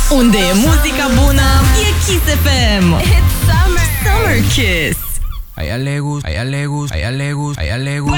Unde e muzica bună, e Kiss FM. It's summer. Summer Kiss. A ella le gusta,